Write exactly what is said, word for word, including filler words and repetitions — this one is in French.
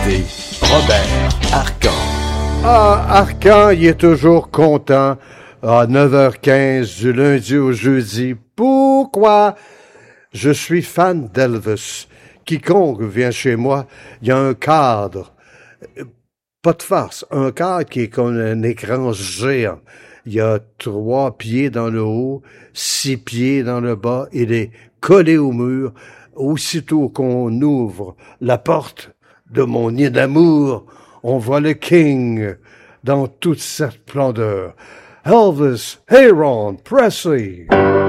Robert Arcan. Ah, Arcan, il est toujours content à neuf heures quinze du lundi au jeudi. Pourquoi? Je suis fan d'Elvis. Quiconque vient chez moi, il y a un cadre. Pas de farce, un cadre qui est comme un écran géant. Il y a trois pieds dans le haut, six pieds dans le bas. Il est collé au mur. Aussitôt qu'on ouvre la porte de mon nid d'amour, on voit le King dans toute sa splendeur. Elvis Aaron Presley.